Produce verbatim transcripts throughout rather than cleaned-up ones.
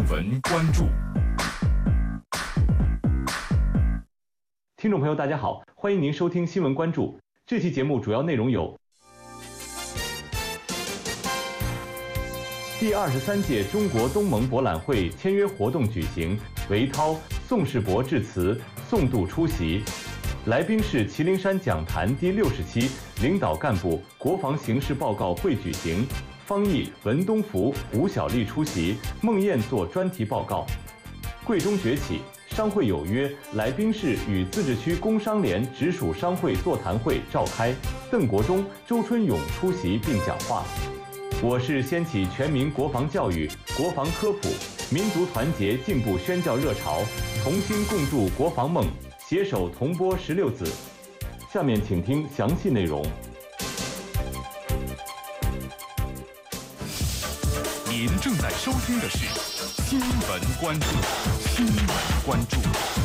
闻关注。 听众朋友，大家好，欢迎您收听新闻关注。这期节目主要内容有：第二十三届中国东盟博览会签约活动举行，韦涛、宋世博致辞，宋度出席。来宾是麒麟山讲坛第六十期领导干部国防形势报告会举行，方毅、文东福、吴小莉出席，孟燕做专题报告。贵中崛起，商会有约，来宾是与自治区工商联直属商会座谈会召开，邓国忠、周春勇出席并讲话。我是掀起全民国防教育、国防科普、民族团结进步宣教热潮，同心共筑国防梦，携手同播十六子。下面请听详细内容。 您正在收听的是新闻关注，新闻关注。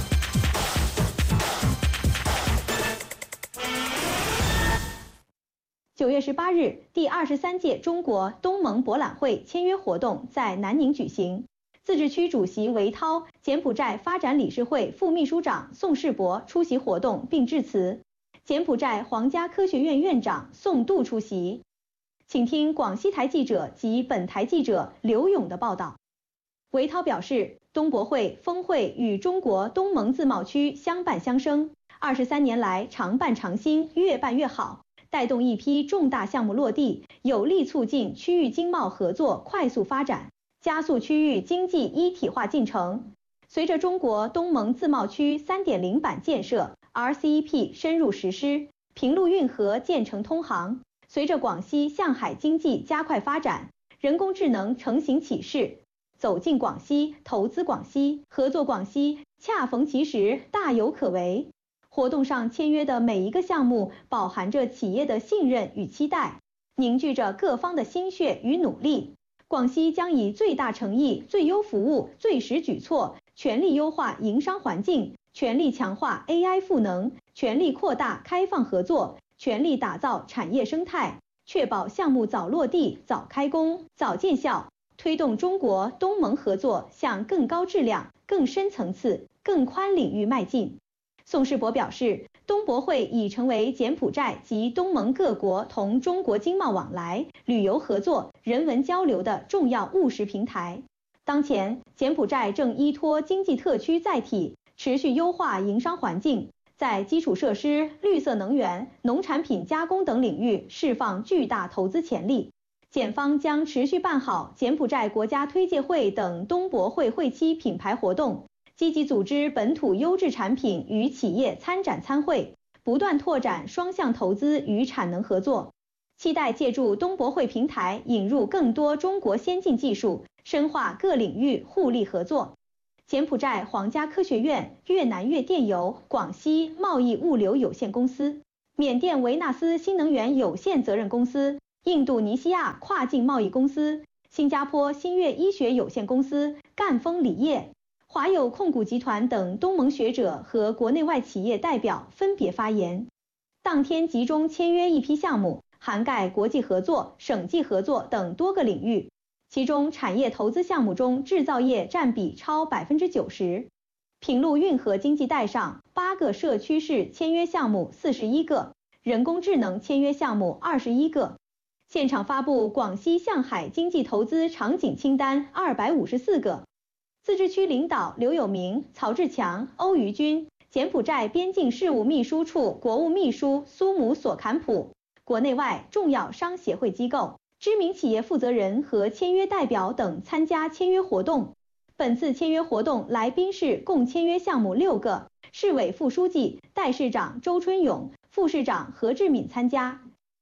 九月十八日，第二十三届中国东盟博览会签约活动在南宁举行。自治区主席韦涛、柬埔寨发展理事会副秘书长宋世博出席活动并致辞，柬埔寨皇家科学院院长宋度出席。请听广西台记者及本台记者刘勇的报道。韦涛表示，东博会峰会与中国东盟自贸区相伴相生，二十三年来常办常新，越办越好，带动一批重大项目落地，有力促进区域经贸合作快速发展，加速区域经济一体化进程。随着中国东盟自贸区 三点零 版建设 R C E P 深入实施，平陆运河建成通航，随着广西向海经济加快发展，人工智能成型起势，走进广西，投资广西，合作广西，恰逢其时，大有可为。活动上签约的每一个项目饱含着企业的信任与期待，凝聚着各方的心血与努力。广西将以最大诚意、最优服务、最实举措，全力优化营商环境，全力强化 A I 赋能，全力扩大开放合作，全力打造产业生态，确保项目早落地、早开工、早见效，推动中国东盟合作向更高质量、更深层次、更宽领域迈进。宋世博表示，东博会已成为柬埔寨及东盟各国同中国经贸往来、旅游合作、人文交流的重要务实平台。当前，柬埔寨正依托经济特区载体，持续优化营商环境，在基础设施、绿色能源、农产品加工等领域释放巨大投资潜力。柬方将持续办好柬埔寨国家推介会等东博会会期品牌活动，积极组织本土优质产品与企业参展参会，不断拓展双向投资与产能合作，期待借助东博会平台引入更多中国先进技术，深化各领域互利合作。柬埔寨皇家科学院、越南越电邮广西贸易物流有限公司、缅甸维纳斯新能源有限责任公司、印度尼西亚跨境贸易公司、新加坡新月医学有限公司、赣锋锂业、华友控股集团等东盟学者和国内外企业代表分别发言。当天集中签约一批项目，涵盖国际合作、省际合作等多个领域，其中产业投资项目中制造业占比超 百分之九十。 平陆运河经济带上八个社区市签约项目四十一个，人工智能签约项目二十一个。现场发布广西向海经济投资场景清单二百五十四个。自治区领导刘有明、曹志强、欧瑜军，柬埔寨边境事务秘书处国务秘书苏姆索坎普，国内外重要商协会机构、知名企业负责人和签约代表等参加签约活动。本次签约活动来宾市共签约项目六个，市委副书记、代市长周春勇、副市长何志敏参加。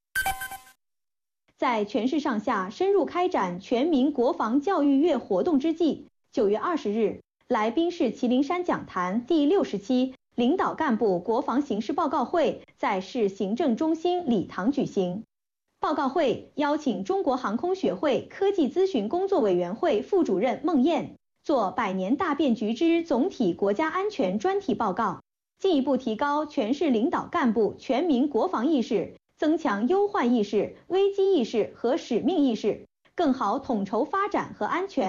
在全市上下深入开展全民国防教育月活动之际，九月二十日，来宾市麒麟山讲坛第六十期领导干部国防形势报告会在市行政中心礼堂举行。报告会邀请中国航空学会科技咨询工作委员会副主任孟燕做百年大变局之总体国家安全专题报告，进一步提高全市领导干部全民国防意识，增强忧患意识、危机意识和使命意识，更好统筹发展和安全，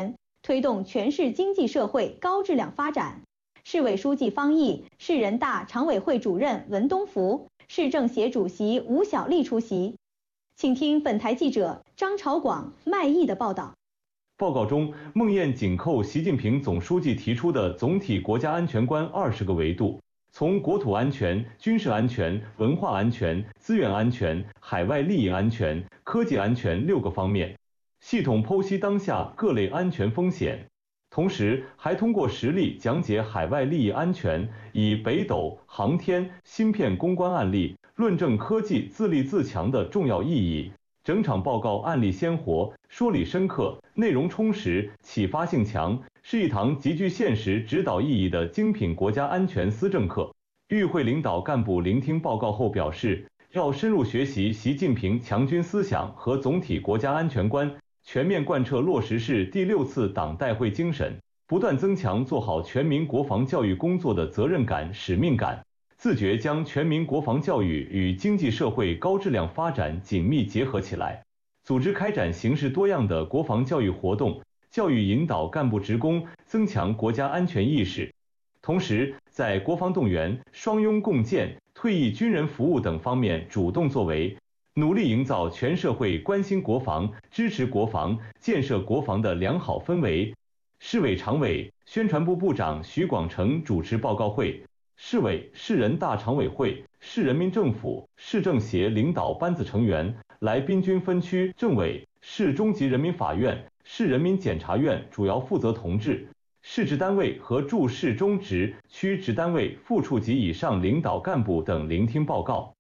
推动全市经济社会高质量发展。市委书记方毅、市人大常委会主任文东福、市政协主席吴小丽出席。请听本台记者张朝广、麦毅的报道。 报告中，孟燕紧扣习近平总书记提出的总体国家安全观二十个维度，从国土安全、军事安全、文化安全、资源安全、海外利益安全、科技安全六个方面，系统剖析当下各类安全风险。同时，还通过实例讲解海外利益安全，以北斗、航天、芯片攻关案例，论证科技自立自强的重要意义。整场报告案例鲜活，说理深刻，内容充实，启发性强，是一堂极具现实指导意义的精品国家安全思政课。与会领导干部聆听报告后表示，要深入学习习近平强军思想和总体国家安全观，全面贯彻落实市第六次党代会精神，不断增强做好全民国防教育工作的责任感、使命感，自觉将全民国防教育与经济社会高质量发展紧密结合起来，组织开展形式多样的国防教育活动，教育引导干部职工增强国家安全意识。同时，在国防动员、双拥共建、退役军人服务等方面主动作为，努力营造全社会关心国防、支持国防、建设国防的良好氛围。市委常委、宣传部部长徐广成主持报告会，市委、市人大常委会、市人民政府、市政协领导班子成员、来宾军分区政委、市中级人民法院、市人民检察院主要负责同志、市直单位和驻市中直、区直单位副处级以上领导干部等聆听报告。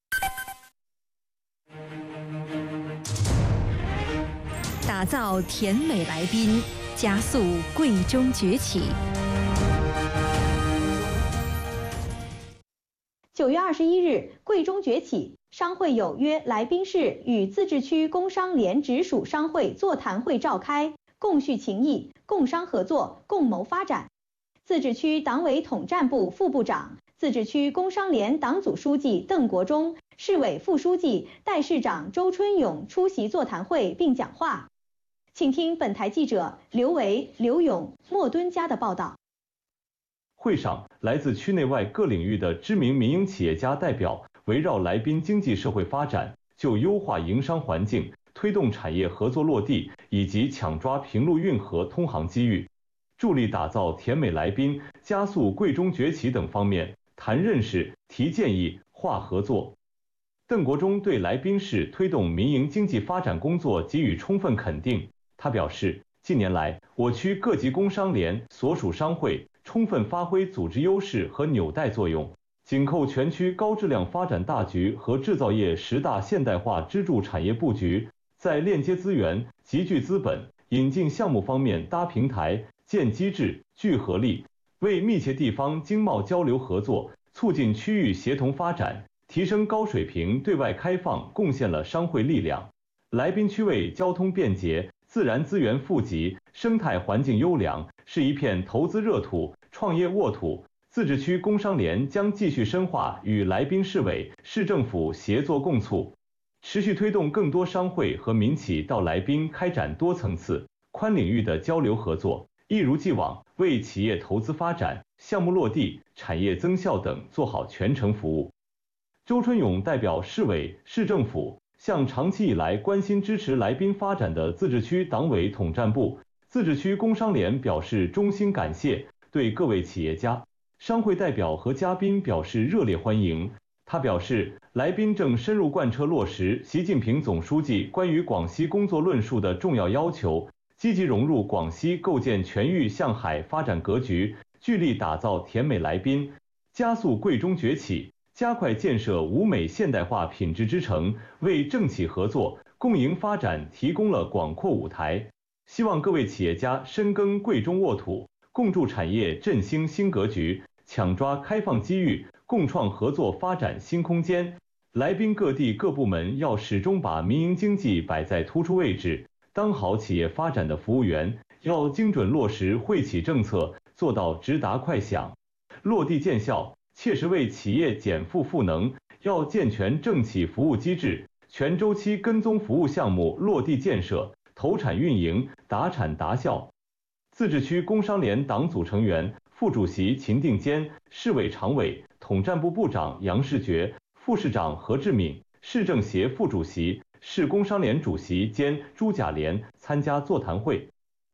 打造甜美来宾，加速贵中崛起。 九月二十一日，贵中崛起商会有约来宾市与自治区工商联直属商会座谈会召开，共叙情谊，共商合作，共谋发展。自治区党委统战部副部长、自治区工商联党组书记邓国忠、市委副书记、代市长周春勇出席座谈会并讲话。请听本台记者刘维、刘勇、莫敦佳的报道。 会上，来自区内外各领域的知名民营企业家代表围绕来宾经济社会发展，就优化营商环境、推动产业合作落地以及抢抓平陆运河通航机遇，助力打造甜美来宾、加速贵中崛起等方面谈认识、提建议、话合作。邓国忠对来宾市推动民营经济发展工作给予充分肯定。他表示，近年来，我区各级工商联所属商会充分发挥组织优势和纽带作用，紧扣全区高质量发展大局和制造业十大现代化支柱产业布局，在链接资源、集聚资本、引进项目方面搭平台、建机制、聚合力，为密切地方经贸交流合作、促进区域协同发展、提升高水平对外开放贡献了商会力量。来宾区位交通便捷，自然资源富集，生态环境优良，是一片投资热土、创业沃土。自治区工商联将继续深化与来宾市委、市政府协作共促，持续推动更多商会和民企到来宾开展多层次、宽领域的交流合作，一如既往为企业投资发展、项目落地、产业增效等做好全程服务。周春勇代表市委、市政府向长期以来关心支持来宾发展的自治区党委统战部、自治区工商联表示衷心感谢，对各位企业家、商会代表和嘉宾表示热烈欢迎。他表示，来宾正深入贯彻落实习近平总书记关于广西工作论述的重要要求，积极融入广西构建全域向海发展格局，聚力打造甜美来宾，加速贵中崛起，加快建设吴美现代化品质之城，为政企合作、共赢发展提供了广阔舞台。希望各位企业家深耕贵中沃土，共筑产业振兴新格局，抢抓开放机遇，共创合作发展新空间。来宾各地各部门要始终把民营经济摆在突出位置，当好企业发展的服务员，要精准落实惠企政策，做到直达快享，落地见效，切实为企业减负赋能。要健全政企服务机制，全周期跟踪服务项目落地建设，投产运营，达产达效。 自治区工商联党组成员、副主席秦定坚、市委常委、统战部部长杨世觉、副市长何志敏、市政协副主席、市工商联主席兼朱甲连参加座谈会。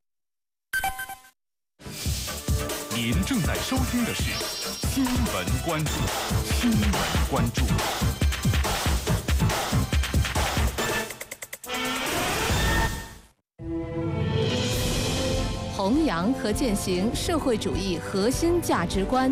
您正在收听的是新闻关注，新闻关注。 弘扬和践行社会主义核心价值观。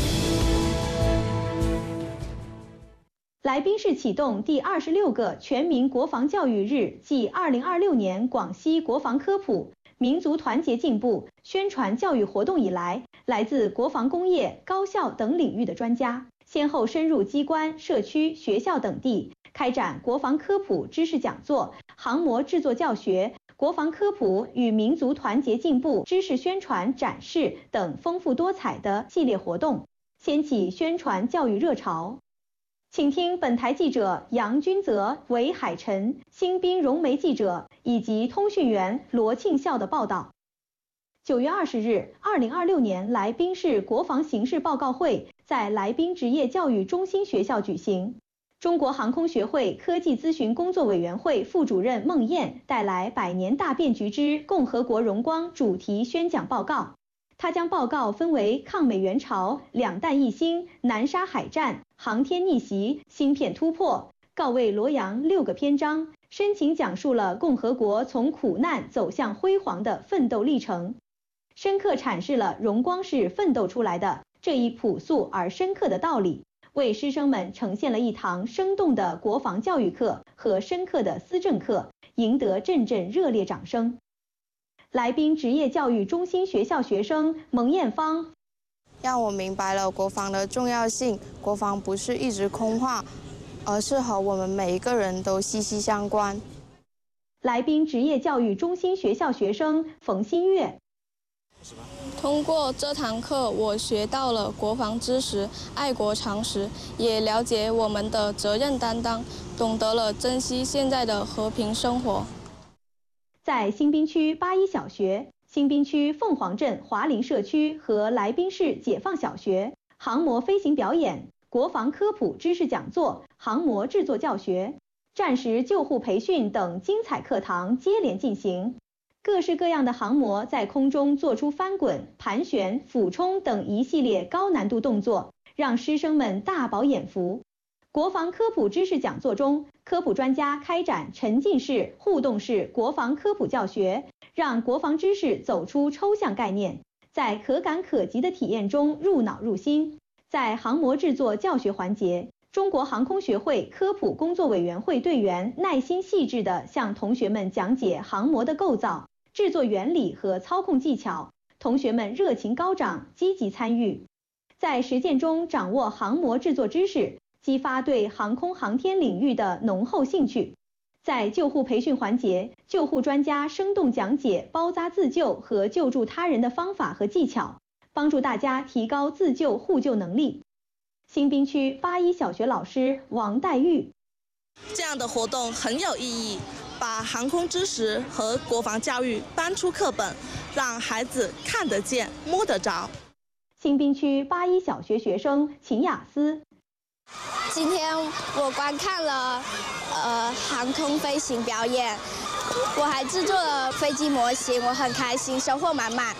来宾市启动第二十六个全民国防教育日暨二零二六年广西国防科普、民族团结进步宣传教育活动以来，来自国防工业、高校等领域的专家，先后深入机关、社区、学校等地，开展国防科普知识讲座、航模制作教学、国防科普与民族团结进步知识宣传展示等丰富多彩的系列活动，掀起宣传教育热潮。请听本台记者杨君泽、韦海晨、新滨融媒记者以及通讯员罗庆孝的报道。九月二十日，二零二六年来宾市国防形势报告会在来宾职业教育中心学校举行。中国航空学会科技咨询工作委员会副主任孟燕带来百年大变局之共和国荣光主题宣讲报告。他将报告分为抗美援朝、两弹一星、南沙海战、航天逆袭、芯片突破、告慰罗阳六个篇章，深情讲述了共和国从苦难走向辉煌的奋斗历程，深刻阐释了荣光是奋斗出来的这一朴素而深刻的道理，为师生们呈现了一堂生动的国防教育课和深刻的思政课，赢得阵阵热烈掌声。来宾职业教育中心学校学生蒙艳芳让我明白了国防的重要性。国防不是一直空话，而是和我们每一个人都息息相关。 来宾职业教育中心学校学生冯新月， 通过这堂课，我学到了国防知识、爱国常识，也了解我们的责任担当，懂得了珍惜现在的和平生活。 在新滨区八一小学、新滨区凤凰镇华林社区和来宾市解放小学，航模飞行表演、国防科普知识讲座、航模制作教学、战时救护培训等精彩课堂接连进行。各式各样的航模在空中做出翻滚、盘旋、俯冲等一系列高难度动作，让师生们大饱眼福。国防科普知识讲座中，科普专家开展沉浸式、互动式国防科普教学，让国防知识走出抽象概念，在可感可及的体验中入脑入心。在航模制作教学环节，中国航空学会科普工作委员会队员耐心细致地向同学们讲解航模的构造、制作原理和操控技巧，同学们热情高涨，积极参与，在实践中掌握航模制作知识，激发对航空航天领域的浓厚兴趣。在救护培训环节，救护专家生动讲解包扎自救和救助他人的方法和技巧，帮助大家提高自救互救能力。新滨区八一小学老师王黛玉， 这样的活动很有意义，把航空知识和国防教育搬出课本，让孩子看得见、摸得着。 新滨区八一小学学生秦雅思， 今天我观看了呃航空飞行表演，我还制作了飞机模型，我很开心，收获满满。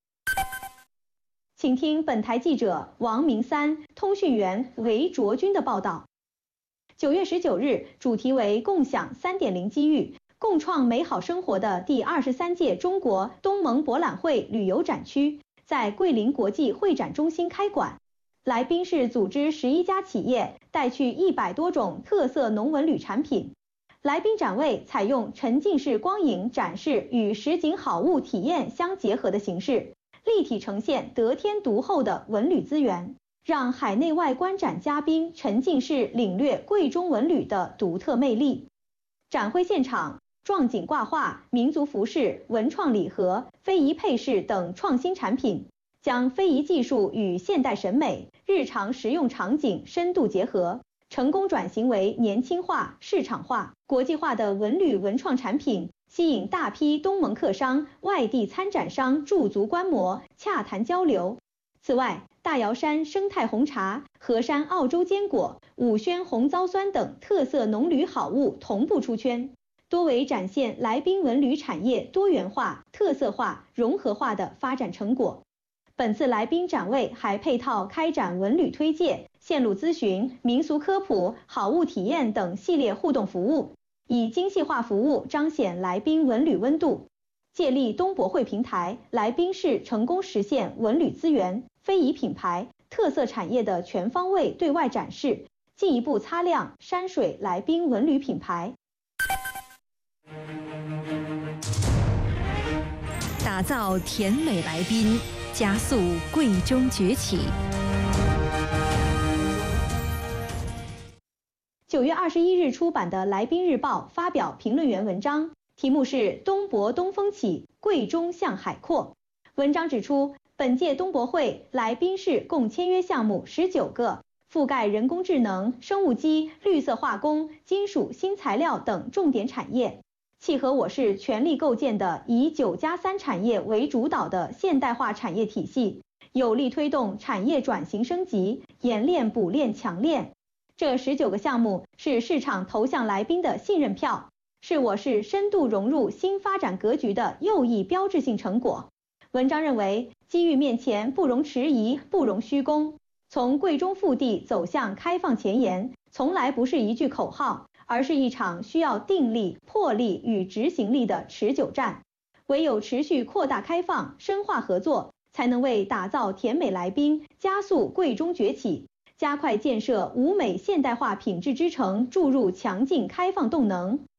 请听本台记者王明三、通讯员韦卓君的报道。九月十九日，主题为共享 三点零 机遇，共创美好生活的第二十三届中国东盟博览会旅游展区在桂林国际会展中心开馆。来宾市组织十一家企业带去一百多种特色农文旅产品。来宾展位采用沉浸式光影展示与实景好物体验相结合的形式，立体呈现得天独厚的文旅资源，让海内外观展嘉宾沉浸式领略桂中文旅的独特魅力。展会现场，壮景挂画、民族服饰、文创礼盒、非遗配饰等创新产品，将非遗技术与现代审美、日常实用场景深度结合， 成功转型为年轻化、市场化、国际化的文旅文创产品，吸引大批东盟客商、外地参展商驻足观摩、洽谈交流。此外，大瑶山生态红茶、河山澳洲坚果、武宣红糟酸等特色农旅好物同步出圈，多为展现来宾文旅产业多元化、特色化、融合化的发展成果。本次来宾展位还配套开展文旅推介、线路咨询、民俗科普、好物体验等系列互动服务，以精细化服务彰显来宾文旅温度。借力东博会平台，来宾市成功实现文旅资源、非遗品牌、特色产业的全方位对外展示，进一步擦亮山水来宾文旅品牌。 打造甜美来宾，加速贵中崛起。 九月二十一日出版的《来宾日报》发表评论员文章，题目是“东博东风起，贵中向海阔”。文章指出，本届东博会来宾市共签约项目十九个，覆盖人工智能、生物机、绿色化工、金属新材料等重点产业，契合我市全力构建的以九加三产业为主导的现代化产业体系，有力推动产业转型升级，演练补练强练。这十九个项目是市场投向来宾的信任票，是我市深度融入新发展格局的又一标志性成果。文章认为，机遇面前不容迟疑，不容虚攻。从贵中腹地走向开放前沿，从来不是一句口号，而是一场需要定力、魄力与执行力的持久战。唯有持续扩大开放、深化合作，才能为打造甜美来宾、加速贵中崛起、加快建设五美现代化品质之城注入强劲开放动能。